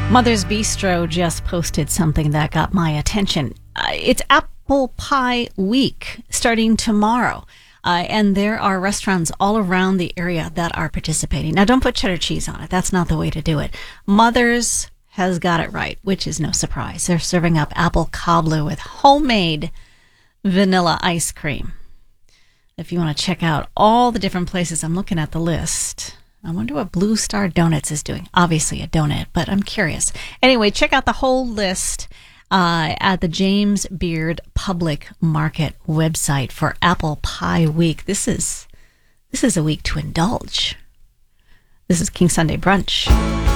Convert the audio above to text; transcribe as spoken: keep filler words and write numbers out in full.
Mother's Bistro just posted something that got my attention. Uh, it's Apple Pie Week starting tomorrow. Uh, and there are restaurants all around the area that are participating. Now, don't put cheddar cheese on it. That's not the way to do it. Mother's has got it right, which is no surprise. They're serving up apple cobbler with homemade vanilla ice cream. If you want to check out all the different places, I'm looking at the list. I wonder what Blue Star Donuts is doing. Obviously a donut, but I'm curious. Anyway, check out the whole list uh, at the James Beard Public Market website for Apple Pie Week. This is this is a week to indulge. This is King Sunday Brunch.